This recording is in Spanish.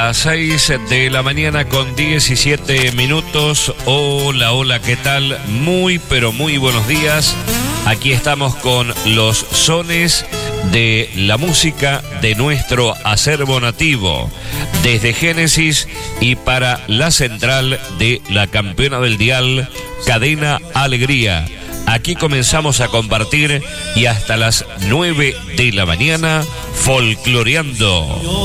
Las 6 de la mañana con 17 minutos. Hola, hola, ¿qué tal? Muy, pero muy buenos días. Aquí estamos con los sones de la música de nuestro acervo nativo, desde Génesis y para la central de la campeona del dial, Cadena Alegría. Aquí comenzamos a compartir y hasta las 9 de la mañana, folcloreando.